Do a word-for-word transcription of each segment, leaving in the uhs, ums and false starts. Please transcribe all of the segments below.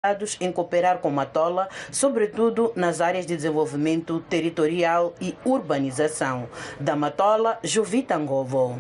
em cooperar com Matola, sobretudo nas áreas de desenvolvimento territorial e urbanização. Da Matola, Jovita Ngovo.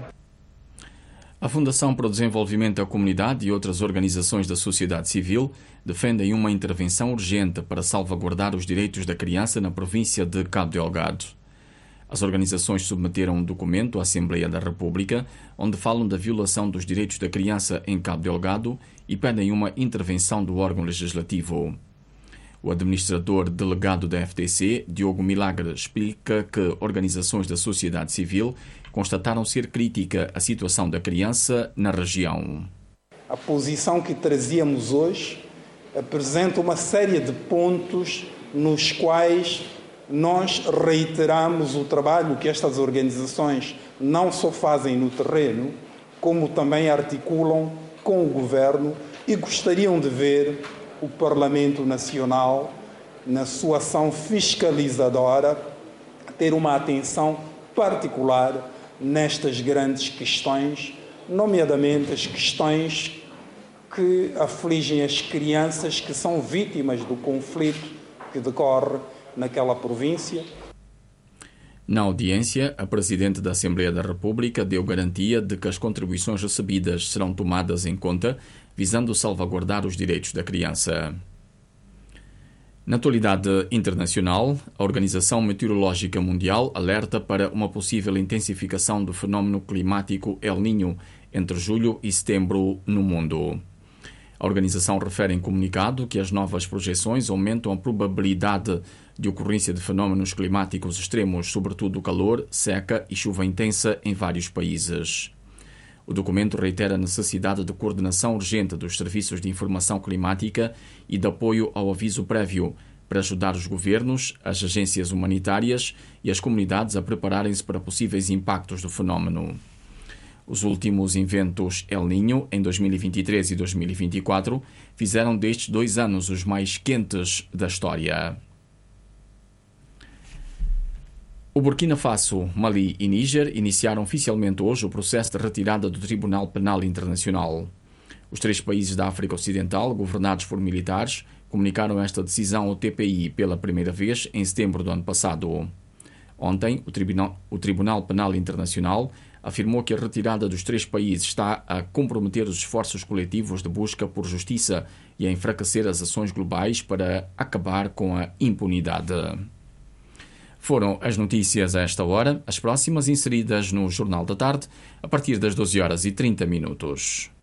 A Fundação para o Desenvolvimento da Comunidade e outras organizações da sociedade civil defendem uma intervenção urgente para salvaguardar os direitos da criança na província de Cabo Delgado. As organizações submeteram um documento à Assembleia da República, onde falam da violação dos direitos da criança em Cabo Delgado e pedem uma intervenção do órgão legislativo. O administrador delegado da F D C, Diogo Milagre, explica que organizações da sociedade civil constataram ser crítica a situação da criança na região. A posição que trazíamos hoje apresenta uma série de pontos nos quais nós reiteramos o trabalho que estas organizações não só fazem no terreno, como também articulam com o Governo e gostariam de ver o Parlamento Nacional, na sua ação fiscalizadora, ter uma atenção particular nestas grandes questões, nomeadamente as questões que afligem as crianças que são vítimas do conflito que decorre naquela província. Na audiência, a Presidente da Assembleia da República deu garantia de que as contribuições recebidas serão tomadas em conta, visando salvaguardar os direitos da criança. Na atualidade internacional, a Organização Meteorológica Mundial alerta para uma possível intensificação do fenómeno climático El Niño entre julho e setembro no mundo. A organização refere em comunicado que as novas projeções aumentam a probabilidade de ocorrência de fenómenos climáticos extremos, sobretudo calor, seca e chuva intensa em vários países. O documento reitera a necessidade de coordenação urgente dos serviços de informação climática e de apoio ao aviso prévio para ajudar os governos, as agências humanitárias e as comunidades a prepararem-se para possíveis impactos do fenómeno. Os últimos eventos El Niño, em dois mil e vinte e três e dois mil e vinte e quatro, fizeram destes dois anos os mais quentes da história. O Burkina Faso, Mali e Níger iniciaram oficialmente hoje o processo de retirada do Tribunal Penal Internacional. Os três países da África Ocidental, governados por militares, comunicaram esta decisão ao T P I pela primeira vez em setembro do ano passado. Ontem, o Tribunal, o Tribunal Penal Internacional afirmou que a retirada dos três países está a comprometer os esforços coletivos de busca por justiça e a enfraquecer as ações globais para acabar com a impunidade. Foram as notícias a esta hora, as próximas inseridas no Jornal da Tarde, a partir das doze horas e trinta minutos.